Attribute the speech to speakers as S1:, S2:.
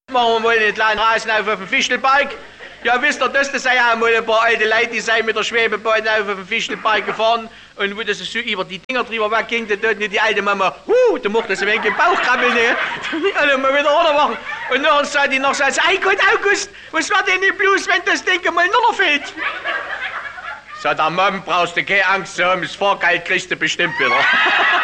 S1: Machen wir mal einen kleinen Rasen auf dem Fischelberg. Ja, wisst ihr, das sind ja mal ein paar alte Leute, die sind mit der Schwebebahn auf dem Fischelberg gefahren. Und wo das so über die Dinger drüber wegging, da tut die alte Mama, da macht das ein wenig im Bauch krabbeln, ne? Also mal wieder runter machen. Und nachher sagt die noch so, ei Gott, August, was wird denn nicht bloß, wenn das Ding mal runterfällt? Sagt der Mann, brauchst du keine Angst zu haben, das Fahrgeld kriegst du bestimmt wieder.